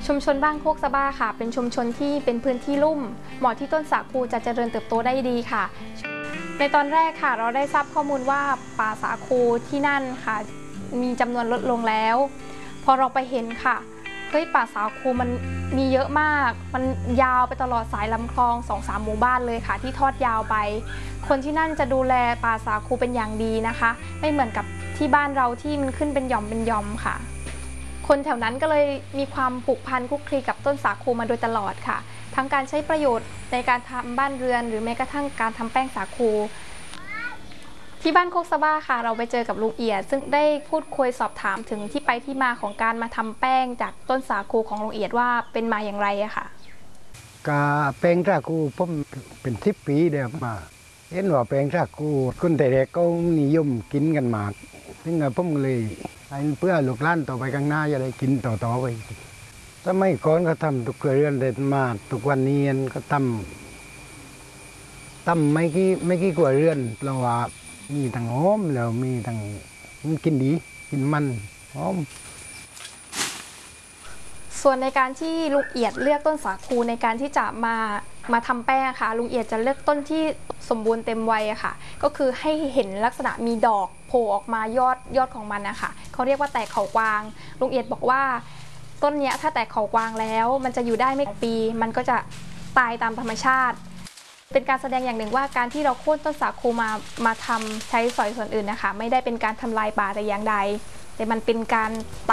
ชุมชนบ้านโคกสะบ้าค่ะเป็นชุมชนที่เป็นพื้นที่ลุ่มเหมาะที่ต้นสาคูจะเจริญเติบโตได้ดีค่ะในตอนแรกค่ะเราได้ทราบข้อมูลว่าป่าสาคูที่นั่นค่ะมีจำนวนลดลงแล้วพอเราไปเห็นค่ะเฮ้ยป่าสาคูมันมีเยอะมากมันยาวไปตลอดสายลำคลอง 2-3 หมู่บ้านเลยค่ะที่ทอดยาวไปคนที่นั่นจะดูแลป่าสาคูเป็นอย่างดีนะคะไม่เหมือนกับที่บ้านเราที่มันขึ้นเป็นหย่อมเป็นหย่อมค่ะคนแถวนั้นก็เลยมีความผูกพันคลุกคลีกับต้นสาคูมาโดยตลอดค่ะทั้งการใช้ประโยชน์ในการทำบ้านเรือนหรือแม้กระทั่งการทำแป้งสาคูที่บ้านโคกสะบ้าค่ะเราไปเจอกับลุงเอียดซึ่งได้พูดคุยสอบถามถึงที่ไปที่มาของการมาทำแป้งจากต้นสาคูของลุงเอียดว่าเป็นมาอย่างไรอะค่ะกาแป้งสาคูผมเป็น10 ปีเดียวมาเห็นว่าแป้งสาคูคนแต่เด็กก็นิยมกินกันมากซึ่งผมเลยเพื่อลูกหลานต่อไปข้างหน้าจะได้กินต่อไปถ้าไม่ก่อนก็ทำทุกเรือนเด็ดมาทุกวันนี้ก็ทำไม่กี่กว่าเรือนเพราะว่ามีทั้งหอมแล้วมีทั้งกินดีกินมันหอมส่วนในการที่ลุงเอียดเลือกต้นสาคูในการที่จะมาทำแป้งค่ะลุงเอียดจะเลือกต้นที่สมบูรณ์เต็มวัยอะค่ะก็คือให้เห็นลักษณะมีดอกโผล่ออกมายอดของมันนะคะเขาเรียกว่าแตกเขากวางลุงเอียดบอกว่าต้นเนี้ยถ้าแตกเขากวางแล้วมันจะอยู่ได้ไม่กี่ปีมันก็จะตายตามธรรมชาติเป็นการแสดงอย่างหนึ่งว่าการที่เราโค่นต้นสาคูมาทำใช้สอยส่วนอื่นนะคะไม่ได้เป็นการทำลายป่าแต่อย่างใดแต่มันเป็นการ